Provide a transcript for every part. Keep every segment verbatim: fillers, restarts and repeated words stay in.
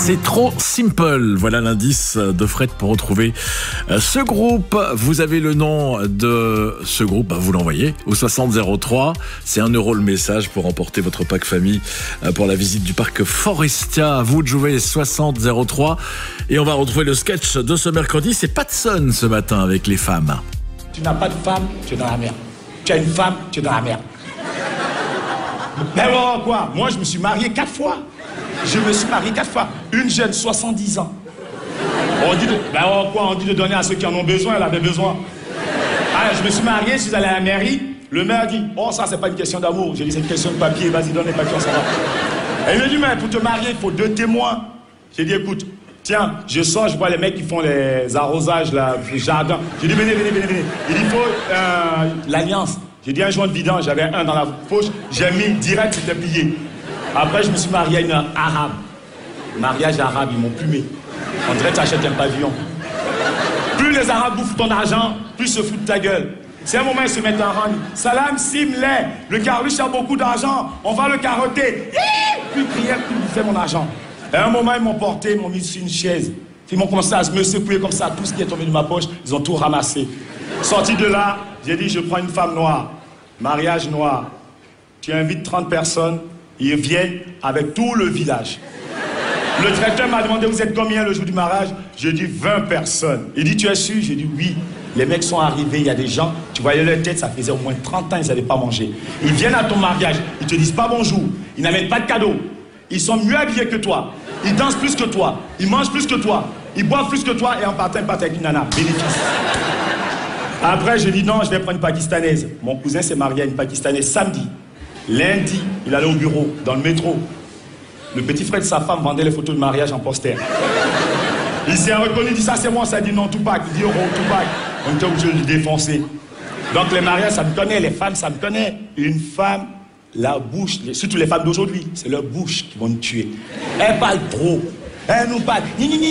C'est trop simple. Voilà l'indice de Fred pour retrouver ce groupe. Vous avez le nom de ce groupe, vous l'envoyez au soixante zéro trois. C'est un euro le message pour remporter votre pack famille pour la visite du parc Forestia. À vous de jouer soixante zéro trois. Et on va retrouver le sketch de ce mercredi. C'est Patson ce matin avec les femmes. Tu n'as pas de femme, tu es dans la merde. Tu as une femme, tu es dans la merde. Mais bon, quoi? Moi, je me suis marié quatre fois. Je me suis marié quatre fois. Une jeune, soixante-dix ans. On dit de... Ben oh, quoi? On dit de donner à ceux qui en ont besoin. Elle avait besoin. Alors, je me suis marié, je suis allé à la mairie. Le maire dit, oh, ça, c'est pas une question d'amour. J'ai dit, c'est une question de papier. Vas-y, donne les papiers, on s'en va. Et il me dit, mais pour te marier, il faut deux témoins. J'ai dit, écoute, tiens, je sors, je vois les mecs qui font les arrosages, là, les jardins. J'ai dit, venez, venez, venez, venez. Il dit, il faut euh, l'alliance. J'ai dit un joint de vidange, j'avais un dans la poche, j'ai mis direct, c'était plié. Après, je me suis marié à une arabe. Mariage arabe, ils m'ont plumé. On dirait que tu achètes un pavillon. Plus les arabes bouffent ton argent, plus ils se foutent de ta gueule. C'est un moment, ils se mettent en rang. Salam Simleh, le carruche a beaucoup d'argent, on va le carotter. Plus ils criaient, plus ils bouffaient mon argent. Et à un moment, ils m'ont porté, ils m'ont mis sur une chaise. Ils m'ont commencé à me secouer comme ça, tout ce qui est tombé de ma poche, ils ont tout ramassé. Sorti de là, j'ai dit, je prends une femme noire, mariage noir. Tu invites trente personnes, ils viennent avec tout le village. Le traiteur m'a demandé, vous êtes combien le jour du mariage? J'ai dit, vingt personnes. Il dit, tu es sûr? J'ai dit, oui. Les mecs sont arrivés, il y a des gens, tu voyais leur tête, ça faisait au moins trente ans, ils n'avaient pas mangé. Ils viennent à ton mariage, ils te disent pas bonjour, ils n'amènent pas de cadeaux. Ils sont mieux habillés que toi, ils dansent plus que toi, ils mangent plus que toi, ils boivent plus que toi, et en partant, ils partent avec une nana. Bénéfice. Après, j'ai dit non, je vais prendre une Pakistanaise. Mon cousin s'est marié à une Pakistanaise samedi. Lundi, il allait au bureau, dans le métro. Le petit frère de sa femme vendait les photos de mariage en poster. Il s'est reconnu, il dit ça c'est moi, ça dit non, Tupac. Il dit oh, Tupac. On était obligé de le défoncer. Donc les mariages, ça me connaît, les femmes, ça me connaît. Une femme, la bouche, surtout les femmes d'aujourd'hui, c'est leur bouche qui vont nous tuer. Elle parle trop. Elle nous parle.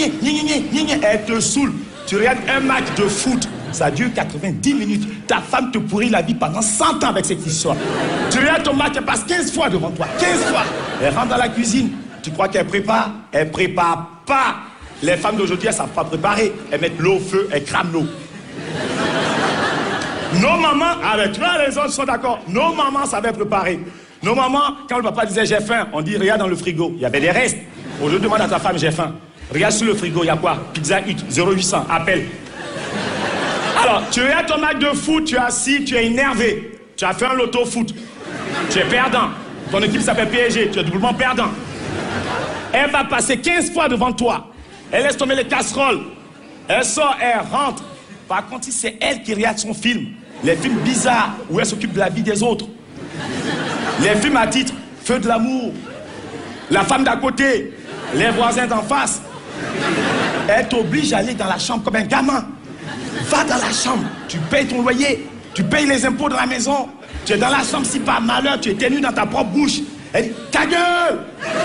Elle te saoule. Tu regardes un match de foot. Ça dure quatre-vingt-dix minutes. Ta femme te pourrit la vie pendant cent ans avec cette histoire. Tu regardes ton match, elle passe quinze fois devant toi. quinze fois. Elle rentre dans la cuisine. Tu crois qu'elle prépare? Elle prépare pas. Les femmes d'aujourd'hui, elles ne savent pas préparer. Elles mettent l'eau au feu, elles crament l'eau. Nos mamans, avec toi, les autres sont d'accord. Nos mamans savaient préparer. Nos mamans, quand le papa disait j'ai faim, on dit regarde dans le frigo. Il y avait des restes. Aujourd'hui, demande à ta femme j'ai faim. Regarde sur le frigo, il y a quoi? Pizza Hut, zéro huit cent, appelle. Alors, tu es à ton match de foot, tu es assis, tu es énervé. Tu as fait un loto foot. Tu es perdant. Ton équipe s'appelle P S G, tu es doublement perdant. Elle va passer quinze fois devant toi. Elle laisse tomber les casseroles. Elle sort, elle rentre. Par contre, si c'est elle qui regarde son film, les films bizarres où elle s'occupe de la vie des autres, les films à titre Feu de l'amour, La femme d'à côté, les voisins d'en face, elle t'oblige à aller dans la chambre comme un gamin. Va dans la chambre, tu payes ton loyer, tu payes les impôts de la maison, tu es dans la chambre, si par malheur tu es tenu dans ta propre bouche. Elle dit, ta gueule!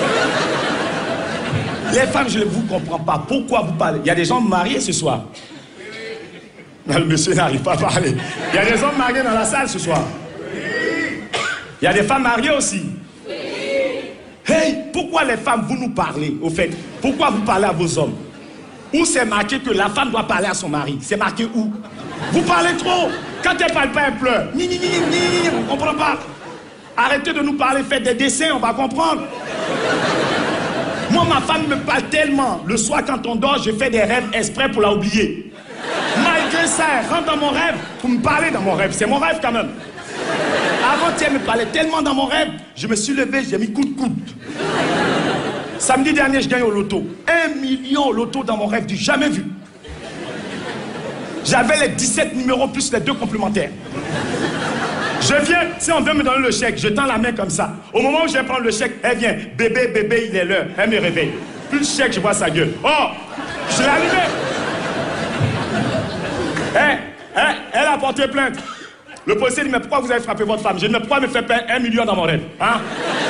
Les femmes, je ne vous comprends pas. Pourquoi vous parlez? Il y a des gens mariés ce soir. Le monsieur n'arrive pas à parler. Il y a des hommes mariés dans la salle ce soir. Il y a des femmes mariées aussi. Hey, pourquoi les femmes, vous nous parlez, au fait? Pourquoi vous parlez à vos hommes? Où c'est marqué que la femme doit parler à son mari? C'est marqué où? Vous parlez trop. Quand elle parle pas, elle pleure. Ni, ni, ni, ni, ni, on comprend pas. Arrêtez de nous parler, faites des dessins, on va comprendre. Moi, ma femme me parle tellement. Le soir, quand on dort, je fais des rêves exprès pour la oublier. Malgré ça, elle rentre dans mon rêve pour me parler dans mon rêve. C'est mon rêve quand même. Avant-hier, elle me parlait tellement dans mon rêve, je me suis levé, j'ai mis coup de coude. Samedi dernier, je gagne au loto. Un million au loto dans mon rêve, du jamais vu. J'avais les dix-sept numéros plus les deux complémentaires. Je viens, si on veut me donner le chèque, je tends la main comme ça. Au moment où je vais prendre le chèque, elle vient. Bébé, bébé, il est l'heure. Elle me réveille. Plus le chèque, je vois sa gueule. Oh, je l'ai allumé. Hey, hey, elle a porté plainte. Le policier dit, mais pourquoi vous avez frappé votre femme? Je dis, mais pourquoi me fait perdre un million dans mon rêve? Hein?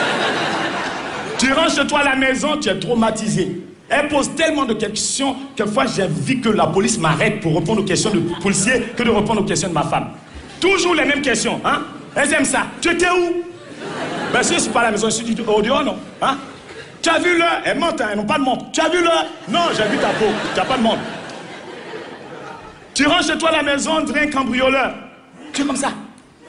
Tu rentres chez toi à la maison, tu es traumatisé. Elle pose tellement de questions, quelquefois j'ai envie que la police m'arrête pour répondre aux questions du policier que de répondre aux questions de ma femme. Toujours les mêmes questions, hein? Elles aiment ça. Tu étais où? Ben si je suis pas à la maison, je suis au dehors, non? Hein? Tu as vu l'heure? Elle monte, hein, elles n'ont pas de montre. Tu as vu l'heure? Non, j'ai vu ta peau. Tu n'as pas de montre. Tu rentres chez toi à la maison, on dirait un cambrioleur. Tu es comme ça.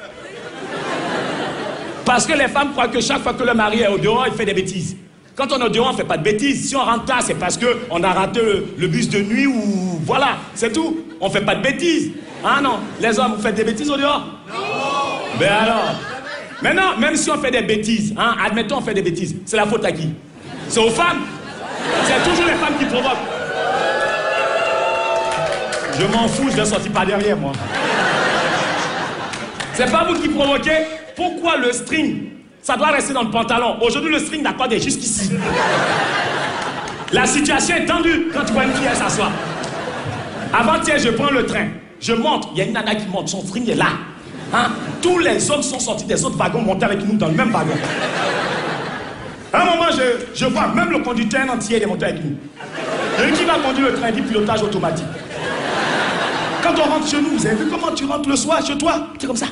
Parce que les femmes croient que chaque fois que le mari est au dehors, il fait des bêtises. Quand on est au dehors, on ne fait pas de bêtises. Si on rentre tard, c'est parce qu'on a raté le, le bus de nuit ou... Voilà, c'est tout. On ne fait pas de bêtises. Ah non, les hommes, vous faites des bêtises au dehors? Non. Ben alors. Maintenant, même si on fait des bêtises, hein, admettons on fait des bêtises, c'est la faute à qui? C'est aux femmes. C'est toujours les femmes qui provoquent. Je m'en fous, je vais sortir par derrière, moi. C'est pas vous qui provoquez. Pourquoi le string? Ça doit rester dans le pantalon. Aujourd'hui, le string n'a pas des jusqu'ici. La situation est tendue quand tu vois une fille, elle s'assoit. Avant-hier, je prends le train. Je monte. Il y a une nana qui monte. Son string est là. Hein? Tous les hommes sont sortis des autres wagons, montés avec nous dans le même wagon. À un moment, je, je vois même le conducteur entier est monté avec nous. Et qui va conduire le train? Dit pilotage automatique. Quand on rentre chez nous, vous avez vu comment tu rentres le soir chez toi? C'est comme ça.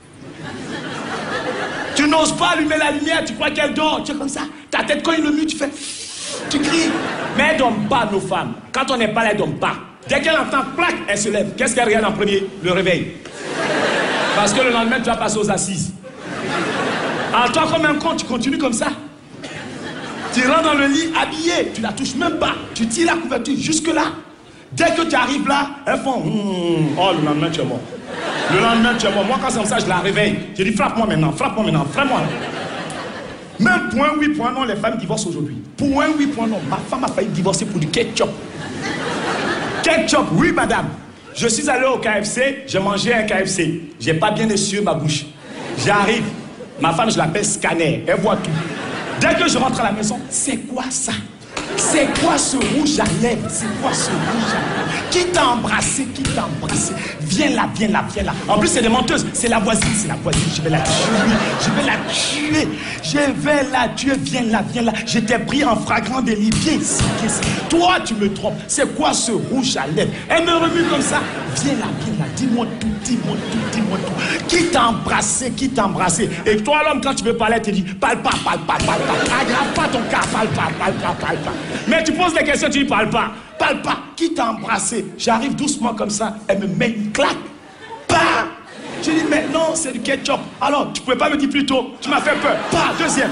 Tu n'oses pas allumer la lumière, tu crois qu'elle dort, tu es comme ça. Ta tête cogne le mur, tu fais... Tu cries. Mais elles ne dorment pas, nos femmes. Quand on n'est pas là, elles ne dorment pas. Dès qu'elle entend plaque, elle se lève. Qu'est-ce qu'elle regarde en premier? Le réveil. Parce que le lendemain, tu vas passer aux assises. Alors toi, comme un con, tu continues comme ça. Tu rentres dans le lit habillé, tu la touches même pas. Tu tires la couverture jusque-là. Dès que tu arrives là, elles font... Mmm, oh, le lendemain, tu es mort. Le lendemain, tu es mort. Moi, quand c'est comme ça, je la réveille. Je dis, frappe-moi maintenant, frappe-moi maintenant, frappe-moi. Même point oui, point non, les femmes divorcent aujourd'hui. Point oui, point non. Ma femme a failli divorcer pour du ketchup. Ketchup, oui, madame. Je suis allé au K F C, j'ai mangé un K F C. J'ai pas bien essuyé ma bouche. J'arrive. Ma femme, je l'appelle Scanner. Elle voit tout. Dès que je rentre à la maison, c'est quoi ça? C'est quoi ce rouge à lèvres? C'est quoi ce rouge à lèvres? Qui t'a embrassé? Qui t'a embrassé? Viens là, viens là, viens là. En plus, c'est des menteuses. C'est la voisine, c'est la voisine. Je vais la tuer. Je vais la tuer. Je vais la tuer. Viens là, viens là. Je t'ai pris en flagrant délit. Viens ici, viens ici. Toi, tu me trompes. C'est quoi ce rouge à lèvres? Elle me remue comme ça. Viens là, viens là. Dis-moi tout, dis-moi tout, dis-moi tout. Qui t'a embrassé? Qui t'a embrassé? Et toi, l'homme, quand tu veux parler, tu dis parle pas, parle pas, parle pas. Aggrave pas ton cas. Parle pas, parle pas, parle pas. Mais tu poses des questions, tu dis parle pas. Parle pas. Qui t'a embrassé? J'arrive doucement comme ça. Elle me met une claque. Bah! Je dis, mais non, c'est du ketchup. Alors, tu pouvais pas me dire plus tôt. Tu m'as fait peur. Bah, deuxième.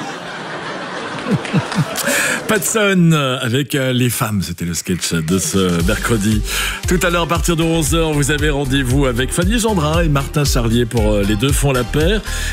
Patson avec euh, les femmes, c'était le sketch de ce mercredi. Tout à l'heure, à partir de onze heures, vous avez rendez-vous avec Fanny Gendrin et Martin Charlier pour euh, Les Deux font la paire.